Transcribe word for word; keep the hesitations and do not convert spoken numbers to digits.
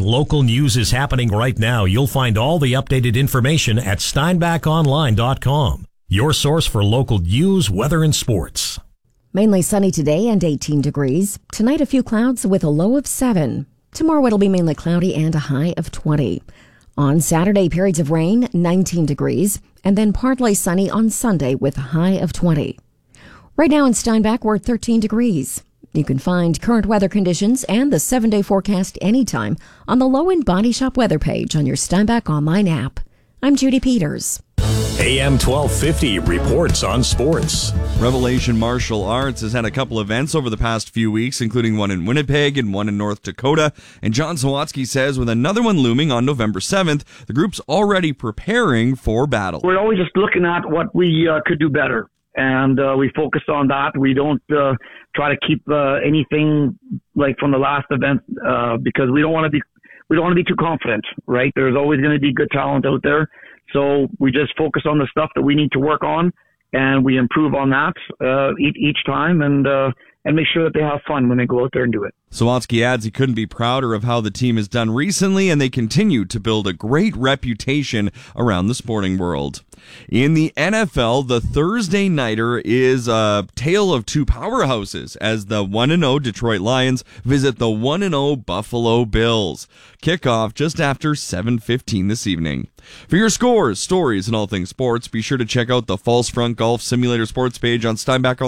local news is happening right now, you'll find all the updated information at steinbach online dot com. Your source for local news, weather, and sports. Mainly sunny today and eighteen degrees. Tonight, a few clouds with a low of seven. Tomorrow, it'll be mainly cloudy and a high of twenty. On Saturday, periods of rain, nineteen degrees, and then partly sunny on Sunday with a high of twenty. Right now in Steinbach, we're at thirteen degrees. You can find current weather conditions and the seven-day forecast anytime on the Low End Body Shop weather page on your Steinbach online app. I'm Judy Peters. A M twelve fifty reports on sports. Revelation Martial Arts has had a couple events over the past few weeks, including one in Winnipeg and one in North Dakota. And John Sawatsky says with another one looming on November seventh, the group's already preparing for battle. We're always just looking at what we uh, could do better. And uh, we focus on that. We don't uh, try to keep uh, anything like from the last event uh, because we don't want to be we don't want to be too confident, right? There's always going to be good talent out there, so we just focus on the stuff that we need to work on, and we improve on that uh, each, each time, and uh, and make sure that they have fun when they go out there and do it. Sawatsky adds he couldn't be prouder of how the team has done recently, and they continue to build a great reputation around the sporting world. In the N F L, the Thursday nighter is a tale of two powerhouses as the one and oh Detroit Lions visit the one and oh Buffalo Bills. Kickoff just after seven fifteen this evening. For your scores, stories, and all things sports, be sure to check out the False Front Golf Simulator sports page on Steinbach